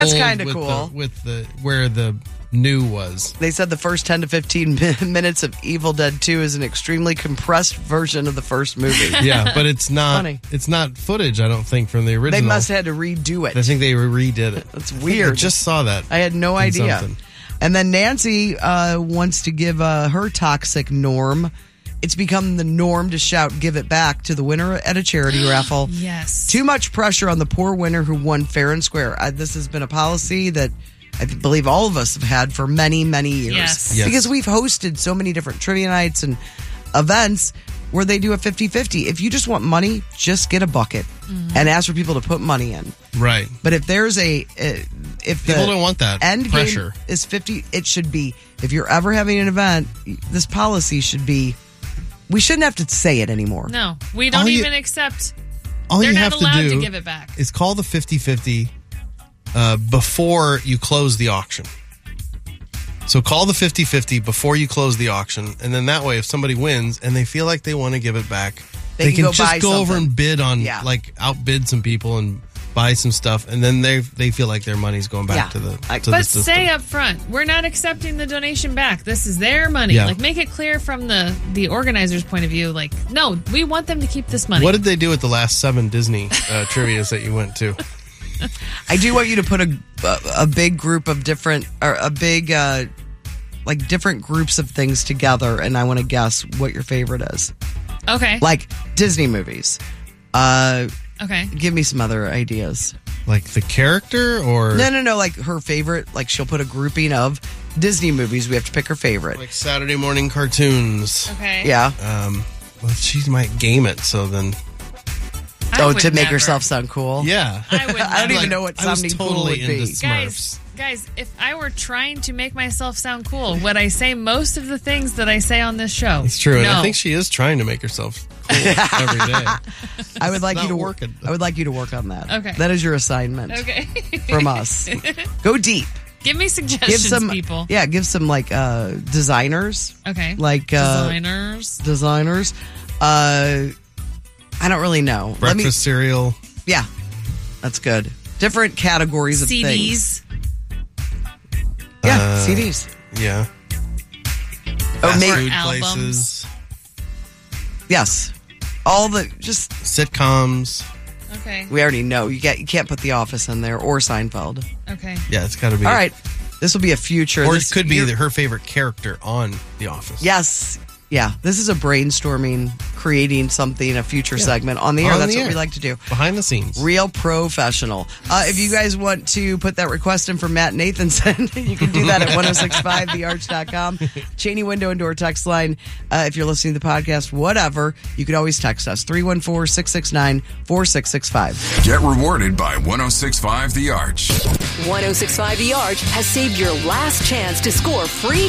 That's kind of cool. With the where the new was. They said the first 10 to 15 minutes of Evil Dead 2 is an extremely compressed version of the first movie. Yeah, but it's not. Funny. It's not footage. I don't think from the original. They must have had to redo it. I think they redid it. That's weird. I just saw that. I had no idea. Something. And then Nancy wants to give her toxic Norm. It's become the norm to shout "Give it back" to the winner at a charity raffle. Yes. Too much pressure on the poor winner who won fair and square. This has been a policy that I believe all of us have had for many, many years. Yes. Because we've hosted so many different trivia nights and events where they do a 50-50. If you just want money, just get a bucket and ask for people to put money in. Right. But if there's if People the don't want that end pressure. game is 50, it should be. If you're ever having an event, this policy should be. We shouldn't have to say it anymore. No, we don't even accept. All They're you not have allowed to do to give it back. is call the 50-50 before you close the auction. So call the 50-50 before you close the auction, and then that way, if somebody wins and they feel like they want to give it back, they can go just buy go over something. and bid on, Yeah. like outbid some people and buy some stuff, and then they feel like their money's going back Yeah. to the But the But system. say up front, we're not accepting the donation back. This is their money. Yeah. Like, make it clear from the organizer's point of view. Like, no, we want them to keep this money. What did they do at the last 7 Disney trivias that you went to? I do want you to put a big group of different, or a big, like different groups of things together, and I want to guess what your favorite is. Okay. Like Disney movies. Okay. Give me some other ideas. Like the character, or No. Like her favorite. Like she'll put a grouping of Disney movies. We have to pick her favorite. like Saturday morning cartoons? Okay. Yeah. Well, she might game it, so then I would to make never. herself sound cool. yeah. I would I don't never. even know what I was sounding cool totally would be. into Smurfs. Guys, if I were trying to make myself sound cool, would I say most of the things that I say on this show? It's true, and No. I think she is trying to make herself cool every day. I would like not you to working. I would like you to work on that. Okay. That is your assignment Okay. from us. Go deep. Give me Give suggestions, some people. Yeah, give some like designers. Okay. Like Designers. I don't really know. Breakfast cereal. Yeah. That's good. Different categories of things. CDs. Yeah, CDs. Yeah. Oh, Fast maybe food albums. places. yes. All the just Sitcoms. Okay. we already know. You can't put The Office in there or Seinfeld. Okay. Yeah, it's got to be. All right. This will be a future. Or this, it could be you're- her favorite character on The Office. Yes. Yeah. This is a brainstorming, creating something, a future segment on the air. On That's the what air. we like to do. Behind the scenes. Real professional. If you guys want to put that request in for Matt Nathanson, you can do that at 1065thearch.com. Cheney window and door text line. If you're listening to the podcast, whatever, you could always text us 314-669-4665. Get rewarded by 1065 The Arch. 1065 The Arch has saved your last chance to score free